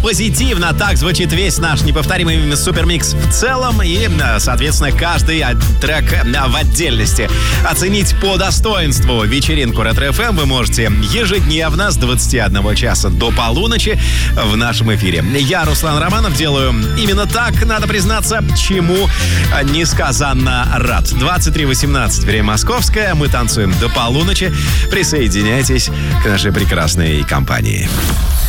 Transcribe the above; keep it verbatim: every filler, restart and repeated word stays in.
позитивно. Так звучит весь наш неповторимый супермикс в целом и, соответственно, каждый трек в отдельности. Оценить по достоинству вечеринку Ретро-эф эм вы можете ежедневно с двадцати одного часа до полуночи в нашем эфире. Я, Руслан Романов, делаю именно так, надо признаться, чему несказанно рад. двадцать три восемнадцать, время московское, мы танцуем до полуночи. Присоединяйтесь к нашей прекрасной компании.